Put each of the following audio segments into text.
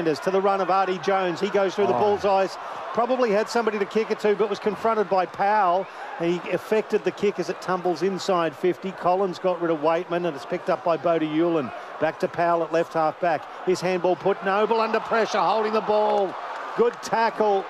metres to the run of Artie Jones. He goes through the bullseyes. Probably had somebody to kick it to, but was confronted by Powell. He affected the kick as it tumbles inside 50. Collins got rid of Waitman, and it's picked up by Bodie Hewlin. Back to Powell at left half back. His handball put Noble under pressure, holding the ball. Good tackle.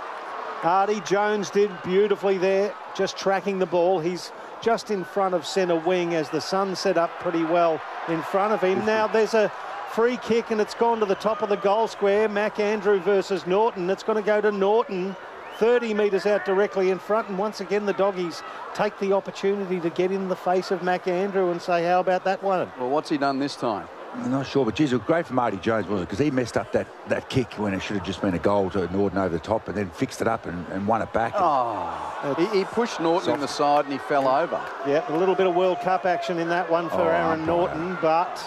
Artie Jones did beautifully there, just tracking the ball. He's just in front of centre wing as the sun set up pretty well in front of him. Now there's a free kick and it's gone to the top of the goal square. McAndrew versus Norton. It's going to go to Norton, 30 metres out directly in front. And once again, the doggies take the opportunity to get in the face of McAndrew and say, how about that one? Well, what's he done this time? I'm not sure, but geez, it was great from Artie Jones, wasn't it? Because he messed up that kick when it should have just been a goal to Norton over the top, and then fixed it up and won it back. He pushed Norton in the side and he fell over. Yeah, a little bit of World Cup action in that one for Aaron Norton, but...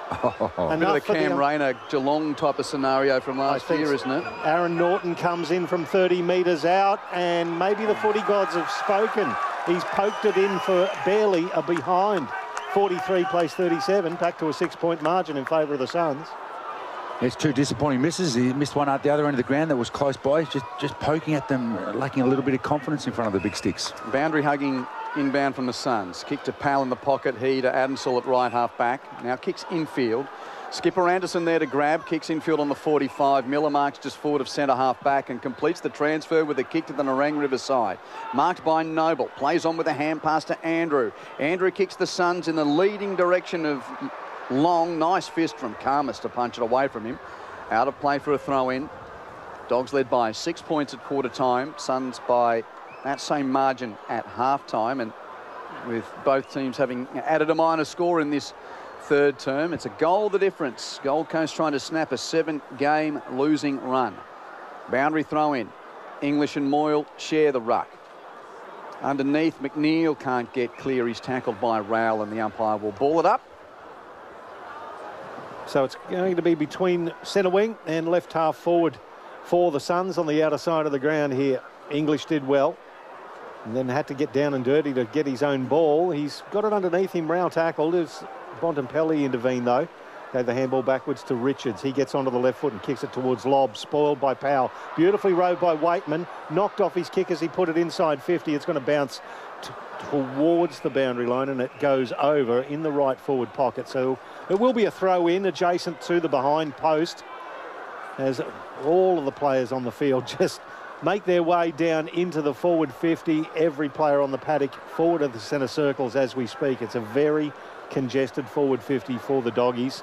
A bit of the Cam Rayner Geelong type of scenario from last year, isn't it? Aaron Norton comes in from 30 metres out, and maybe the footy gods have spoken. He's poked it in for barely a behind. 43 plays 37, back to a 6-point margin in favour of the Suns. It's two disappointing misses. He missed one at the other end of the ground that was close by. He's just poking at them, lacking a little bit of confidence in front of the big sticks. Boundary hugging inbound from the Suns. Kick to Powell in the pocket. He to Adamsall at right half back. Now kicks infield. Skipper Anderson there to grab. Kicks infield on the 45. Miller marks just forward of centre half back and completes the transfer with a kick to the Nerang River side. Marked by Noble. Plays on with a hand pass to Andrew. Andrew kicks the Suns in the leading direction of Long. Nice fist from Karmas to punch it away from him. Out of play for a throw-in. Dogs led by 6 points at quarter time. Suns by that same margin at half time. And with both teams having added a minor score in this third term, it's a goal the difference. Gold Coast trying to snap a 7-game losing run. Boundary throw in. English and Moyle share the ruck. Underneath, McNeil can't get clear. He's tackled by Rowell and the umpire will ball it up. So it's going to be between centre wing and left half forward for the Suns on the outer side of the ground here. English did well and then had to get down and dirty to get his own ball. He's got it underneath him. Rowell tackled. Bontempelli intervened though. Gave the handball backwards to Richards. He gets onto the left foot and kicks it towards Lobb. Spoiled by Powell. Beautifully rowed by Waitman. Knocked off his kick as he put it inside 50. It's going to bounce towards the boundary line and it goes over in the right forward pocket. So it will be a throw in adjacent to the behind post as all of the players on the field just make their way down into the forward 50. Every player on the paddock forward of the centre circles as we speak. It's a very congested forward 50 for the doggies.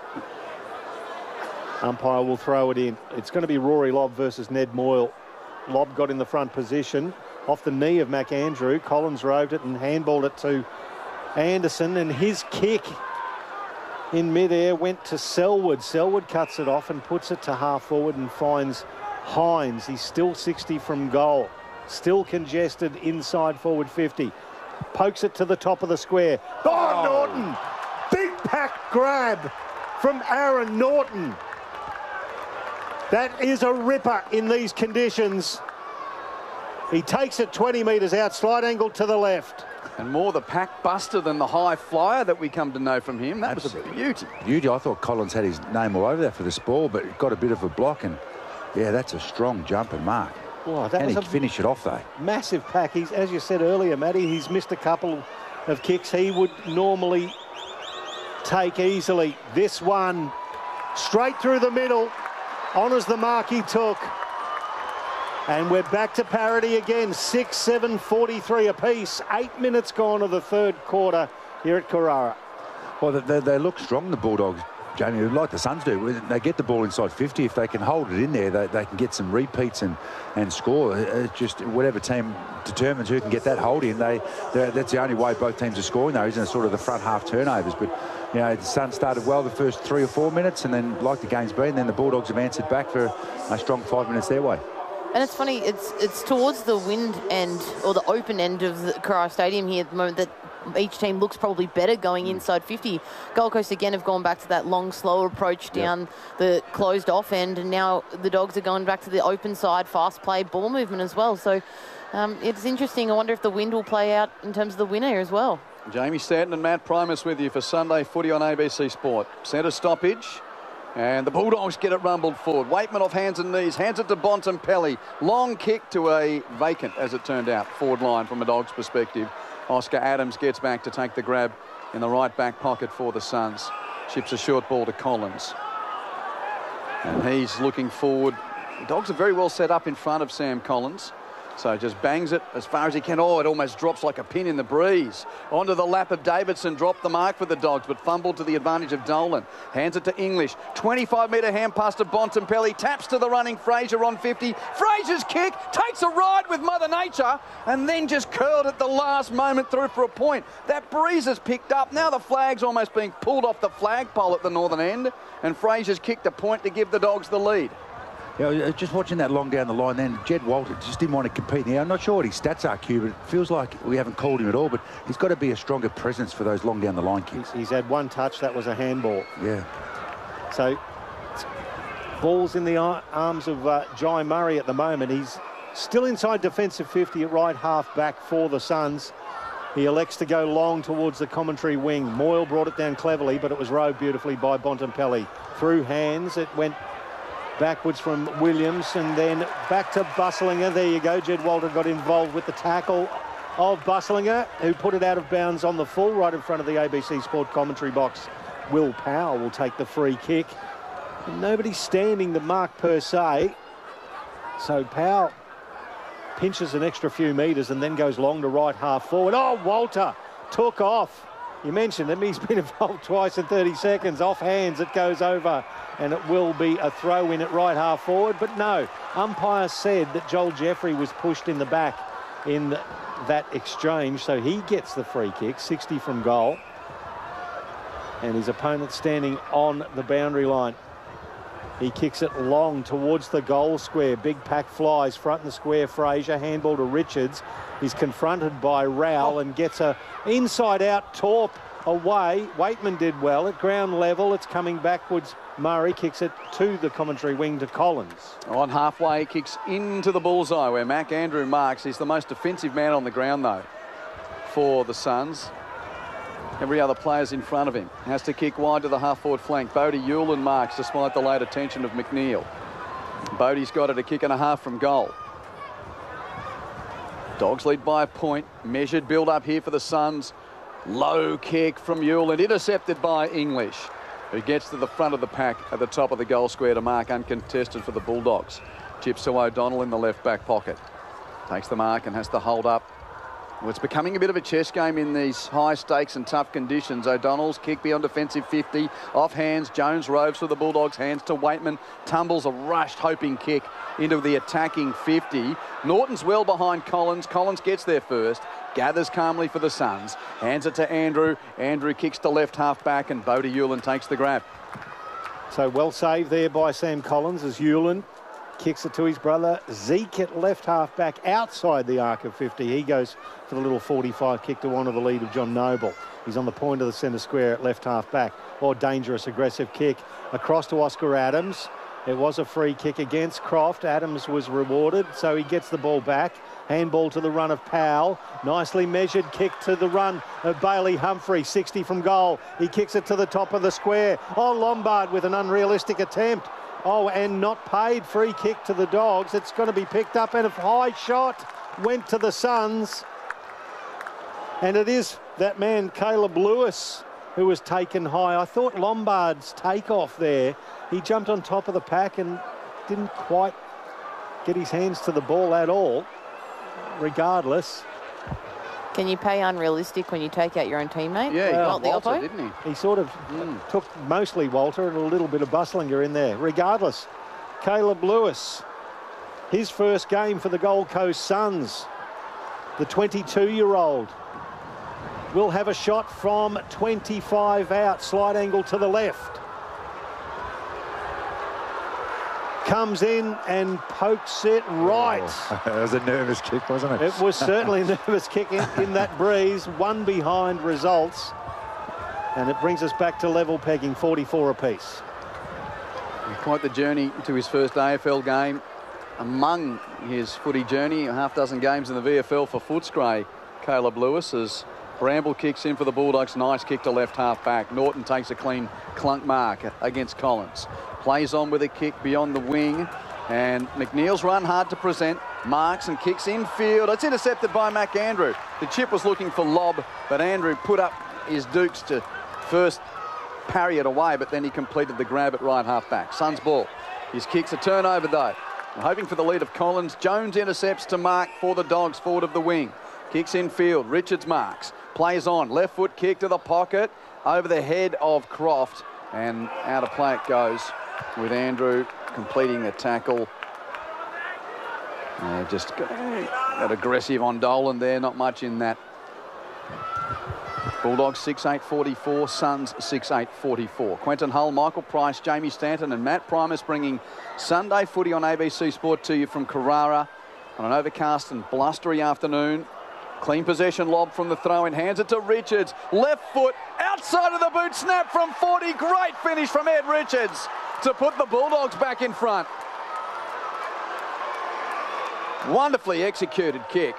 Umpire will throw it in. It's going to be Rory Lobb versus Ned Moyle. Lobb got in the front position off the knee of McAndrew. Collins roved it and handballed it to Anderson, and his kick in midair went to Selwood. Selwood cuts it off and puts it to half forward and finds Hines. He's still 60 from goal. Still congested inside forward 50. Pokes it to the top of the square. Norton! Big pack grab from Aaron Norton. That is a ripper in these conditions. He takes it 20 metres out, slide angle to the left. And more the pack buster than the high flyer that we come to know from him. That was a beauty. Beauty. I thought Collins had his name all over there for the spoil, but got a bit of a block. And, yeah, that's a strong jump and mark. Well, that and was he finish it off, though. Massive pack. He's, as you said earlier, Matty, he's missed a couple of kicks he would normally take easily. This one, straight through the middle, honours the mark he took. And we're back to parity again, 6-7-43 apiece. 8 minutes gone of the third quarter here at Carrara. Well, they look strong, the Bulldogs, Jamie, like the Suns do. They get the ball inside 50. If they can hold it in there, they can get some repeats and score. It's just whatever team determines who can get that hold in, that's the only way both teams are scoring, though, isn't it? Sort of the front half turnovers. But, you know, the Suns started well the first 3 or 4 minutes, and then, like the game's been, then the Bulldogs have answered back for a strong 5 minutes their way. And it's funny, it's towards the wind end, or the open end of the Carrara Stadium here at the moment, that each team looks probably better going inside 50. Gold Coast again have gone back to that long, slow approach down the closed off end, and now the Dogs are going back to the open side, fast play, ball movement as well. So it's interesting. I wonder if the wind will play out in terms of the winner as well. Jamie Stanton and Matt Primus with you for Sunday Footy on ABC Sport. Centre stoppage. And the Bulldogs get it rumbled forward. Waitman off hands and knees, hands it to Bontempelli. Long kick to a vacant, as it turned out, forward line from a Dogs perspective. Oscar Adams gets back to take the grab in the right back pocket for the Suns. Chips a short ball to Collins. And he's looking forward. The Dogs are very well set up in front of Sam Collins. So just bangs it as far as he can. Oh, it almost drops like a pin in the breeze. Onto the lap of Davidson. Dropped the mark for the Dogs, but fumbled to the advantage of Dolan. Hands it to English. 25-metre hand pass to Bontempelli. Taps to the running Fraser on 50. Fraser's kick takes a ride with Mother Nature and then just curled at the last moment through for a point. That breeze has picked up. Now the flag's almost being pulled off the flagpole at the northern end, and Fraser's kicked a point to give the Dogs the lead. Yeah, just watching that long down the line then, Jed Walter just didn't want to compete. Now, I'm not sure what his stats are, Q, but it feels like we haven't called him at all, but he's got to be a stronger presence for those long down the line kicks. He's had one touch, that was a handball. Yeah. So, ball's in the arms of Jai Murray at the moment. He's still inside defensive 50 at right half back for the Suns. He elects to go long towards the commentary wing. Moyle brought it down cleverly, but it was rowed beautifully by Bontempelli. Through hands, it went backwards from Williams and then back to Busslinger. There you go. Jed Walter got involved with the tackle of Busslinger, who put it out of bounds on the full right in front of the ABC Sport commentary box. Will Powell will take the free kick. Nobody's standing the mark per se. So Powell pinches an extra few metres and then goes long to right half forward. Oh, Walter took off. You mentioned him. He's been involved twice in 30 seconds. Off hands, it goes over, and it will be a throw in at right half forward. But no, umpire said that Joel Jeffrey was pushed in the back in that exchange, so he gets the free kick, 60 from goal. And his opponent standing on the boundary line. He kicks it long towards the goal square. Big pack flies front and square. Fraser, handball to Richards. He's confronted by Rowell and gets a inside-out torp away. Waitman did well at ground level. It's coming backwards. Murray kicks it to the commentary wing to Collins. On halfway, kicks into the bullseye where Mac Andrew marks. He's the most defensive man on the ground, though, for the Suns. Every other player's in front of him. Has to kick wide to the half-forward flank. Bodie Hewlin marks despite the late attention of McNeil. Bodie's got it a kick and a half from goal. Dogs lead by a point. Measured build-up here for the Suns. Low kick from Hewlin, intercepted by English, who gets to the front of the pack at the top of the goal square to mark uncontested for the Bulldogs. Chips to O'Donnell in the left back pocket. Takes the mark and has to hold up. Well, it's becoming a bit of a chess game in these high stakes and tough conditions. O'Donnell's kick beyond defensive 50. Off hands, Jones roves for the Bulldogs, hands to Waitman. Tumbles a rushed hoping kick into the attacking 50. Norton's well behind Collins. Collins gets there first. Gathers calmly for the Suns. Hands it to Andrew. Andrew kicks to left half back and Bodie Hewlin takes the grab. So well saved there by Sam Collins as Hewlin kicks it to his brother Zeke at left half back outside the arc of 50. He goes for the little 45 kick to honour the lead of John Noble. He's on the point of the centre square at left half back. Oh, dangerous, aggressive kick across to Oscar Adams. It was a free kick against Croft. Adams was rewarded, so he gets the ball back. Handball to the run of Powell. Nicely measured kick to the run of Bailey Humphrey, 60 from goal. He kicks it to the top of the square. Oh, Lombard with an unrealistic attempt. Oh, and not paid. Free kick to the Dogs. It's going to be picked up, and a high shot went to the Suns. And it is that man, Caleb Lewis, who was taken high. I thought Lombard's takeoff there, he jumped on top of the pack and didn't quite get his hands to the ball at all. Regardless. Can you pay unrealistic when you take out your own teammate? Yeah, he Not the Walter, oppo? didn't he? He sort of took mostly Walter and a little bit of Busslinger in there. Regardless, Caleb Lewis, his first game for the Gold Coast Suns, the 22-year-old, will have a shot from 25 out, slide angle to the left. Comes in and pokes it right. Oh, that was a nervous kick, wasn't it? It was certainly a nervous kick in that breeze. One behind results. And it brings us back to level pegging, 44 apiece. Quite the journey to his first AFL game. Among his footy journey, a half dozen games in the VFL for Footscray. Caleb Lewis has Bramble kicks in for the Bulldogs. Nice kick to left half back. Norton takes a clean clunk mark against Collins. Plays on with a kick beyond the wing. And McNeil's run hard to present. Marks and kicks infield. It's intercepted by McAndrew. The chip was looking for lob, but Andrew put up his dukes to first parry it away, but then he completed the grab at right half back. Suns ball. His kick's a turnover though. Hoping for the lead of Collins. Jones intercepts to mark for the Dogs forward of the wing. Kicks infield. Richards marks. Plays on. Left foot kick to the pocket. Over the head of Croft. And out of play it goes with Andrew completing the tackle. Just got aggressive on Dolan there. Not much in that. Bulldogs 6-8-44, Suns 6-8-44. Quentin Hull, Michael Price, Jamie Stanton and Matt Primus bringing Sunday footy on ABC Sport to you from Carrara on an overcast and blustery afternoon. Clean possession lob from the throw-in, hands it to Richards. Left foot, outside of the boot, snap from 40. Great finish from Ed Richards to put the Bulldogs back in front. Wonderfully executed kick.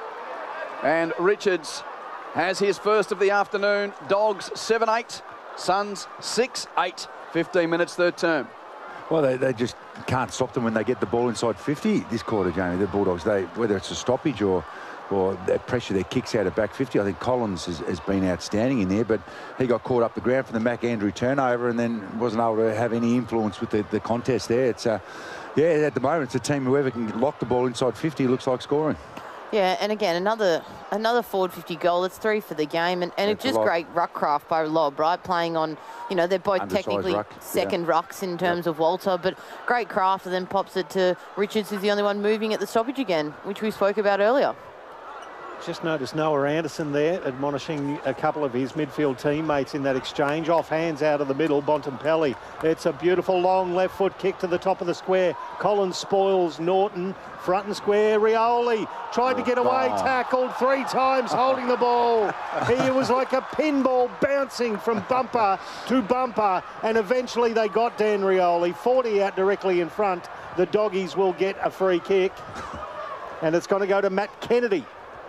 And Richards has his first of the afternoon. Dogs 7-8, Suns 6-8. 15 minutes, third term. Well, they just can't stop them when they get the ball inside 50 this quarter, Jamie. The Bulldogs, whether it's a stoppage or that pressure, their kicks out of back 50. I think Collins has been outstanding in there, but he got caught up the ground for the McAndrew turnover and then wasn't able to have any influence with the contest there. It's yeah, at the moment, it's a team whoever can lock the ball inside 50 looks like scoring. Yeah, and again, another forward 50 goal. It's 3 for the game, and it's just great ruck craft by Lobb, right? Playing on, they're both undersized technically ruck, second rucks in terms of Walter, but great craft, and then pops it to Richards, who's the only one moving at the stoppage again, which we spoke about earlier. Just noticed Noah Anderson there admonishing a couple of his midfield teammates in that exchange. Off hands out of the middle, Bontempelli. It's a beautiful long left foot kick to the top of the square. Collins spoils Norton. Front and square, Rioli tried to get away, tackled 3 times holding the ball. He was like a pinball bouncing from bumper to bumper, and eventually they got Dan Rioli. 40 out directly in front. The Doggies will get a free kick, and it's going to go to Matt Kennedy.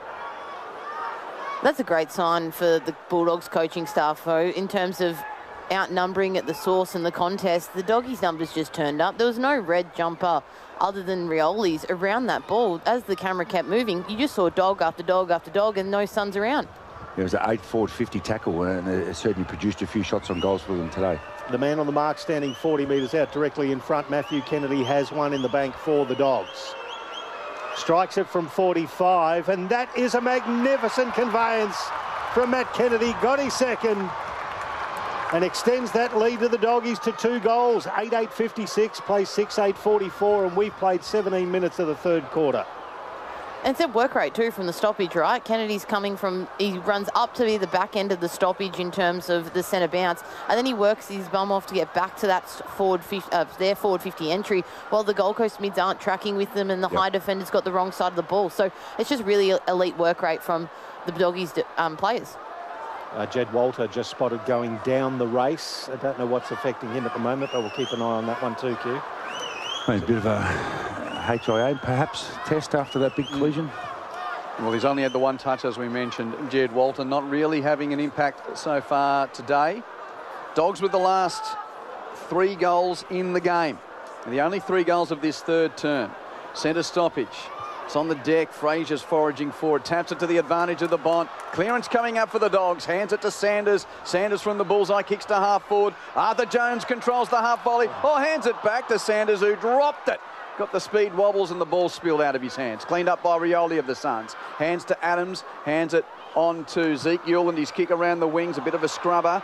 That's a great sign for the Bulldogs coaching staff, though, in terms of outnumbering at the source in the contest. The Doggies' numbers just turned up. There was no red jumper other than Rioli's around that ball. As the camera kept moving, you just saw dog after dog after dog and no Suns around. It was an 8 forward 50 tackle, and it certainly produced a few shots on goals for them today. The man on the mark standing 40 metres out directly in front, Matthew Kennedy, has one in the bank for the Dogs. Strikes it from 45, and that is a magnificent conveyance from Matt Kennedy. Got his second and extends that lead to the Doggies to 2 goals. 8-8-56, plays 6-8-44, and we've played 17 minutes of the third quarter. And it's a work rate too from the stoppage, right? Kennedy's coming from, he runs up to the back end of the stoppage in terms of the centre bounce, and then he works his bum off to get back to that their forward 50 entry, while the Gold Coast mids aren't tracking with them, and the high defender's got the wrong side of the ball. So it's just really elite work rate from the Doggies players. Jed Walter just spotted going down the race. I don't know what's affecting him at the moment, but we'll keep an eye on that one too, Q. A bit of a HIA perhaps test after that big collision. Well, he's only had the one touch, as we mentioned. Jed Walter not really having an impact so far today. Dogs with the last 3 goals in the game. And the only 3 goals of this third term. Centre stoppage. It's on the deck. Frazier's foraging forward. Taps it to the advantage of the Bont. Clearance coming up for the Dogs. Hands it to Sanders. Sanders from the bullseye. Kicks to half forward. Arthur Jones controls the half volley. Hands it back to Sanders, who dropped it. Got the speed wobbles and the ball spilled out of his hands. Cleaned up by Rioli of the Suns. Hands to Adams. Hands it on to Zeke Ewell and his kick around the wings. A bit of a scrubber.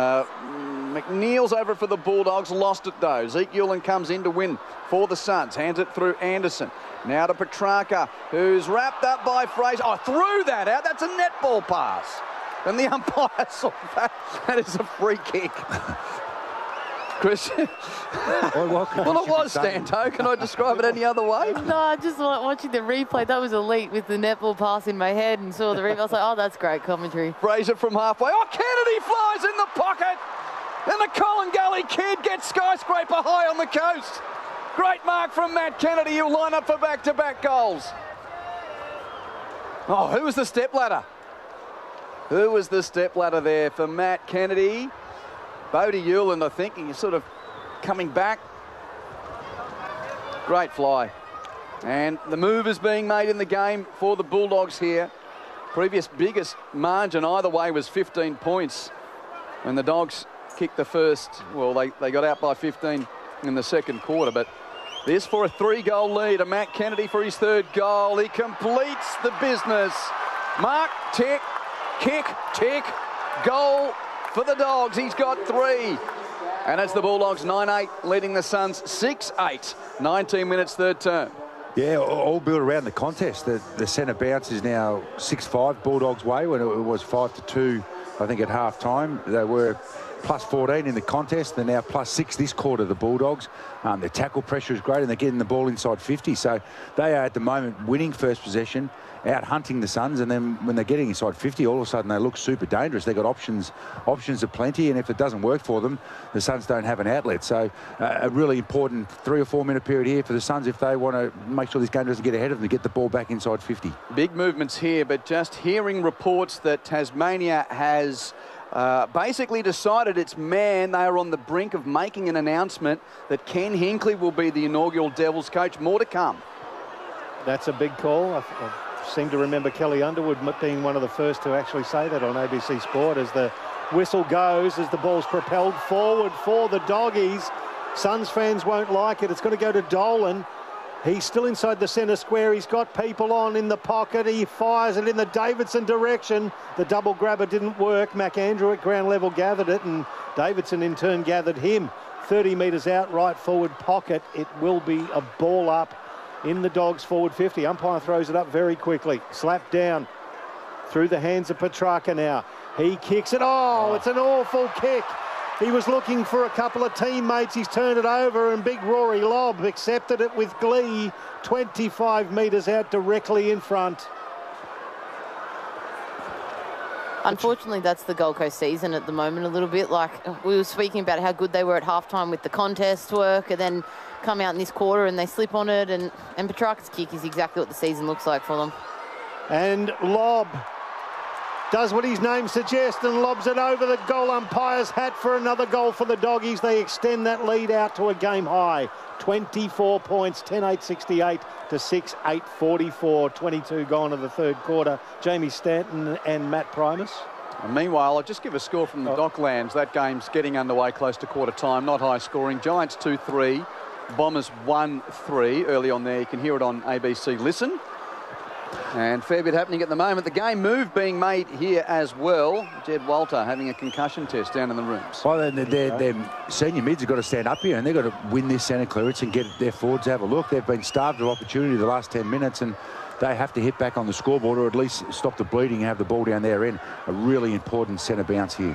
McNeil's over for the Bulldogs. Lost it though. Zeke Ewell comes in to win for the Suns. Hands it through Anderson. Now to Petrarca, who's wrapped up by Fraser. Threw that out. That's a netball pass. And the umpire saw that. That is a free kick. Chris? Well, it was, Stanto. Can I describe it any other way? No, I just like watching the replay. That was elite with the netball pass in my head, and saw the replay. I was like, that's great commentary. Fraser from halfway. Kennedy flies in the pocket. And the Colin Gully kid gets skyscraper high on the coast. Great mark from Matt Kennedy. He'll line up for back-to-back goals. Who was the stepladder? Who was the stepladder there for Matt Kennedy? Bodie Hewland, I think. He's sort of coming back. Great fly. And the move is being made in the game for the Bulldogs here. Previous biggest margin either way was 15 points. When the Dogs kicked the first, well, they got out by 15 in the second quarter, but this for a 3-goal lead. And Matt Kennedy for his 3rd goal. He completes the business. Mark, tick, kick, tick, goal for the Dogs. He's got 3. And it's the Bulldogs 9-8 leading the Suns 6-8. 19 minutes third term. Yeah, all built around the contest. The centre bounce is now 6-5 Bulldogs' way when it was 5-2, I think, at half time. They were plus 14 in the contest. They're now plus 6 this quarter, the Bulldogs. Their tackle pressure is great and they're getting the ball inside 50. So they are at the moment winning first possession, out hunting the Suns, and then when they're getting inside 50, all of a sudden they look super dangerous. They've got options aplenty, and if it doesn't work for them, the Suns don't have an outlet. So a really important 3 or 4 minute period here for the Suns if they want to make sure this game doesn't get ahead of them to get the ball back inside 50. Big movements here, but just hearing reports that Tasmania has basically decided it's man. They are on the brink of making an announcement that Ken Hinkley will be the inaugural Devils coach. More to come. That's a big call. I seem to remember Kelly Underwood being one of the first to actually say that on ABC Sport as the whistle goes, as the ball's propelled forward for the Doggies. Suns fans won't like it. It's going to go to Dolan. He's still inside the centre square. He's got people on in the pocket. He fires it in the Davidson direction. The double grabber didn't work. McAndrew at ground level gathered it, and Davidson in turn gathered him. 30 metres out, right forward pocket. It will be a ball up in the Dogs forward 50. Umpire throws it up very quickly. Slapped down through the hands of Petrarca now. He kicks it. Oh, it's an awful kick. He was looking for a couple of teammates. He's turned it over, and big Rory Lobb accepted it with glee. 25 metres out directly in front. Unfortunately, that's the Gold Coast season at the moment a little bit. Like, we were speaking about how good they were at halftime with the contest work, and then come out in this quarter and they slip on it, and Petrarca's kick is exactly what the season looks like for them. And Lobb does what his name suggests and lobs it over the goal umpire's hat for another goal for the Doggies. They extend that lead out to a game high. 24 points, 10-8-68 to 6-8-44. 22 gone in the third quarter. Jamie Stanton and Matt Primus. And meanwhile, I'll just give a score from the Docklands. That game's getting underway close to quarter time. Not high scoring. Giants 2-3. Bombers 1-3. Early on there, you can hear it on ABC Listen. And fair bit happening at the moment. The game move being made here as well. Jed Walter having a concussion test down in the rooms. Well, their senior mids have got to stand up here and they've got to win this centre clearance and get their forwards to have a look. They've been starved of opportunity the last 10 minutes and they have to hit back on the scoreboard or at least stop the bleeding and have the ball down their end. A really important centre bounce here.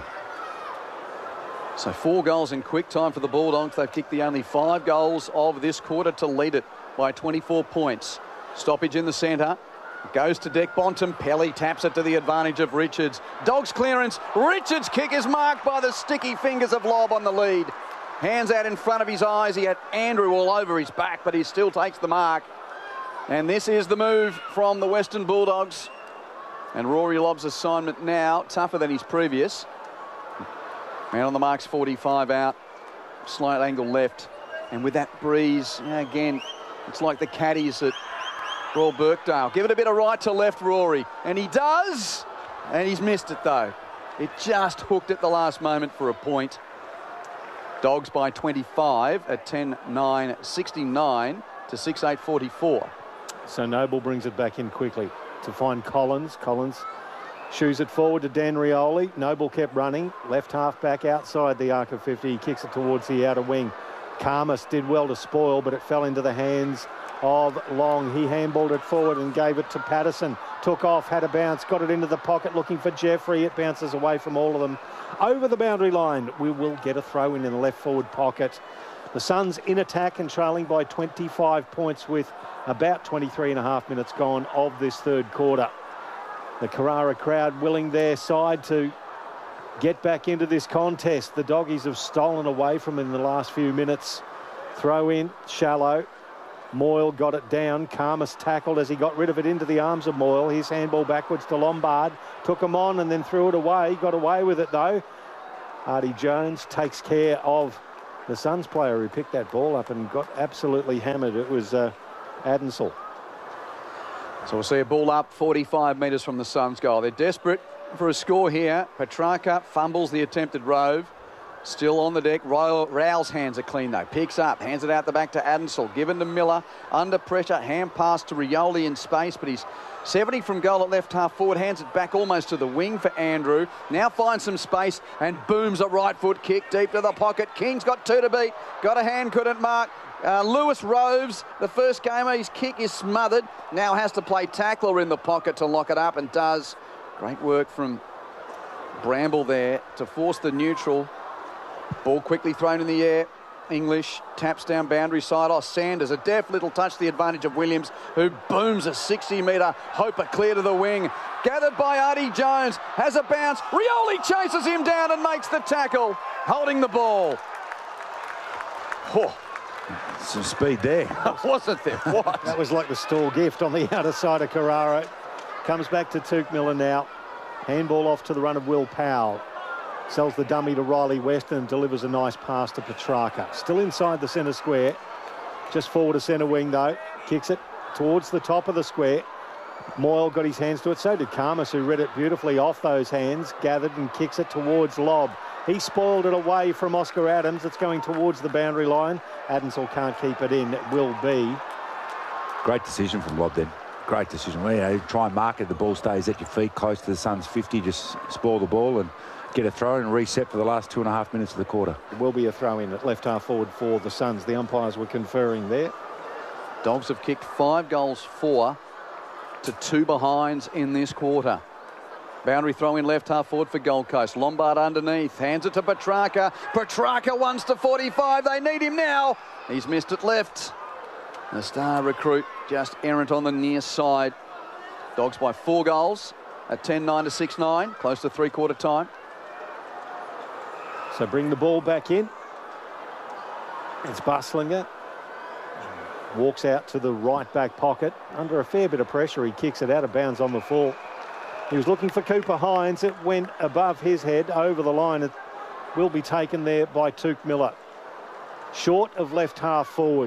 So 4 goals in quick time for the Bulldogs. They've kicked the only 5 goals of this quarter to lead it by 24 points. Stoppage in the centre. Goes to Dec Bonton. Pelly taps it to the advantage of Richards. Dogs clearance. Richards' kick is marked by the sticky fingers of Lobb on the lead. Hands out in front of his eyes. He had Andrew all over his back, but he still takes the mark. And this is the move from the Western Bulldogs. And Rory Lobb's assignment now tougher than his previous. Man on the mark's 45 out. Slight angle left. And with that breeze, again, it's like the caddies at Royal Birkdale. Give it a bit of right to left, Rory. And he does. And he's missed it, though. It just hooked at the last moment for a point. Dogs by 25 at 10-9-69 to 6-8-44. So Noble brings it back in quickly to find Collins. Collins shoos it forward to Dan Rioli. Noble kept running. Left half back outside the arc of 50. He kicks it towards the outer wing. Karmas did well to spoil, but it fell into the hands of Long. He handballed it forward and gave it to Patterson. Took off, had a bounce, got it into the pocket looking for Jeffrey. It bounces away from all of them. Over the boundary line, we will get a throw in the left forward pocket. The Suns in attack and trailing by 25 points with about 23 and a half minutes gone of this third quarter. The Carrara crowd willing their side to get back into this contest. The Doggies have stolen away from them in the last few minutes. Throw in, shallow. Moyle got it down. Karmas tackled as he got rid of it into the arms of Moyle. His handball backwards to Lombard. Took him on and then threw it away. Got away with it though. Artie Jones takes care of the Suns player who picked that ball up and got absolutely hammered. It was Adensel. So we'll see a ball up 45 metres from the Suns' goal. They're desperate for a score here. Petrarca fumbles the attempted rove. Still on the deck. Rowell's hands are clean though. Picks up, hands it out the back to Adensel. Given to Miller. Under pressure, hand pass to Rioli in space, but he's 70 from goal at left half forward. Hands it back almost to the wing for Andrew. Now finds some space and booms a right foot kick deep to the pocket. King's got 2 to beat. Got a hand, couldn't mark. Lewis roves. The first gamer, his kick is smothered. Now has to play tackler in the pocket to lock it up and does. Great work from Bramble there to force the neutral. Ball quickly thrown in the air. English taps down boundary side. Sanders, a deft little touch, the advantage of Williams, who booms a 60-metre hoper clear to the wing. Gathered by Artie Jones, has a bounce. Rioli chases him down and makes the tackle, holding the ball. Oh. Some speed there. Wasn't there? What? That was like the stall gift on the outer side of Carraro. Comes back to Tuke Miller now. Handball off to the run of Will Powell. Sells the dummy to Riley Weston and delivers a nice pass to Petrarca. Still inside the centre square. Just forward to centre wing though. Kicks it towards the top of the square. Moyle got his hands to it. So did Karmas, who read it beautifully off those hands. Gathered and kicks it towards lob. He spoiled it away from Oscar Adams. It's going towards the boundary line. Adensel can't keep it in. It will be. Great decision from Lob then. Great decision. Well, you know, try and mark it. The ball stays at your feet close to the Suns' 50. Just spoil the ball and get a throw and reset for the last 2.5 minutes of the quarter. It will be a throw in at left half forward for the Suns. The umpires were conferring there. Dogs have kicked 5 goals for to 2 behinds in this quarter. Boundary throw in left half forward for Gold Coast. Lombard underneath. Hands it to Petrarca. Petrarca wants to 45. They need him now. He's missed it left. The star recruit just errant on the near side. Dogs by 4 goals at 10-9 to 6-9. Close to 3/4 time. So bring the ball back in. It's Buslinger. Walks out to the right back pocket. Under a fair bit of pressure, he kicks it out of bounds on the full. He was looking for Cooper Hines. It went above his head over the line. It will be taken there by Tuke Miller. Short of left half forward.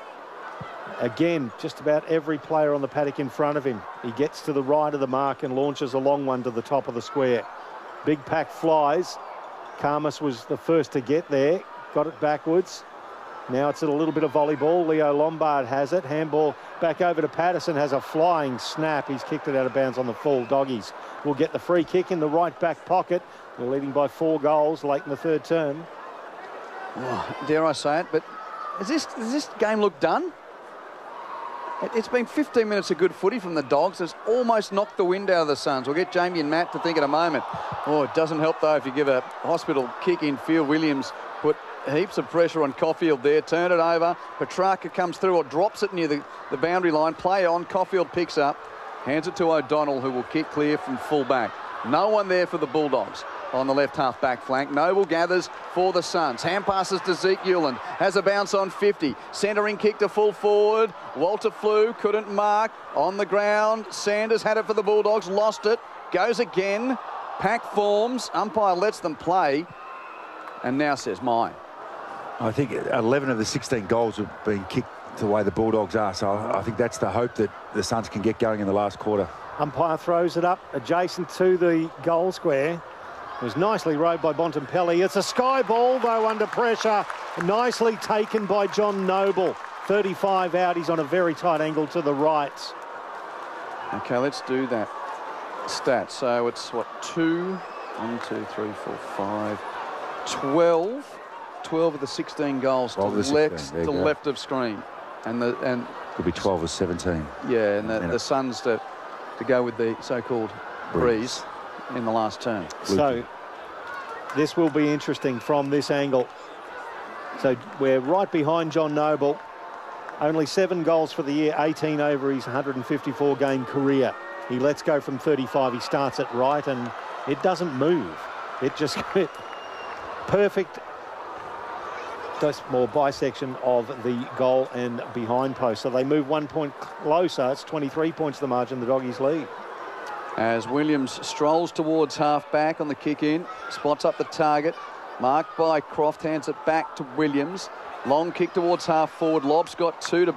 Again, just about every player on the paddock in front of him. He gets to the right of the mark and launches a long one to the top of the square. Big pack flies. Karmas was the first to get there. Got it backwards. Now it's a little bit of volleyball. Leo Lombard has it. Handball back over to Patterson. Has a flying snap. He's kicked it out of bounds on the full. Doggies will get the free kick in the right back pocket. They're leading by 4 goals late in the third term. Oh, dare I say it, but does this game look done? It's been 15 minutes of good footy from the Dogs. It's almost knocked the wind out of the Suns. We'll get Jamie and Matt to think in a moment. Oh, it doesn't help, though, if you give a hospital kick in field. Williams put heaps of pressure on Caulfield there. Turn it over. Petrarca comes through or drops it near the boundary line. Play on. Caulfield picks up. Hands it to O'Donnell, who will kick clear from full back. No one there for the Bulldogs on the left half back flank. Noble gathers for the Suns. Hand passes to Zeke Euland. Has a bounce on 50. Centering kick to full forward. Walter Flew couldn't mark. On the ground. Sanders had it for the Bulldogs. Lost it. Goes again. Pack forms. Umpire lets them play. And now says mine. I think 11 of the 16 goals have been kicked the way the Bulldogs are. So I think that's the hope that the Suns can get going in the last quarter. Umpire throws it up adjacent to the goal square. It was nicely rowed by Bontempelli. It's a sky ball, though, under pressure. Nicely taken by John Noble. 35 out. He's on a very tight angle to the right. Okay, let's do that stat. So it's, what, 2, 1, 2, 3, 4, 5, 12. 12 of the 16 goals to the left of screen. And could be 12 or 17. Yeah, and the Suns to go with the so-called breeze in the last turn. So this will be interesting from this angle. So we're right behind John Noble. Only 7 goals for the year, 18 over his 154-game career. He lets go from 35. He starts it right, and it doesn't move. It just perfect more bisection of the goal and behind post. So they move 1 point closer. It's 23 points the margin, the Doggies lead. As Williams strolls towards half-back on the kick-in, spots up the target, marked by Croft, hands it back to Williams. Long kick towards half-forward. Lob's got 2 to